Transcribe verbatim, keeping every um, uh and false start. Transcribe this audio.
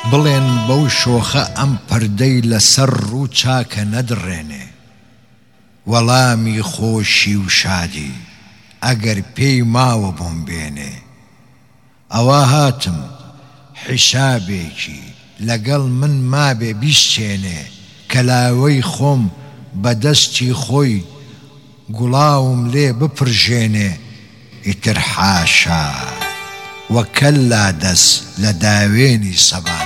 بڵێن بەو شۆخە ئەم پەردەی لەسەر ڕوو چاکە نەدڕێنێ وەڵامی خۆشی و شادی ئەگەر پێی ماوە بۆم بێنێ ئەوە هاتم حیسابێکی لەگەڵ من مابێ بیستێنێ کەلاوەی خۆم بەدەستی خۆی گوڵاوم لێ بپڕژێنێ ئیتر حاشا وەکەللا دەست لە داوێنی سەبان